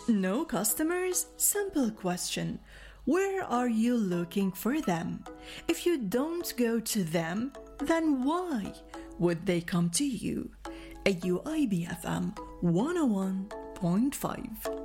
No customers? Simple question. Where are you looking for them? If you don't go to them, then why would they come to you? AUIB FM 101.5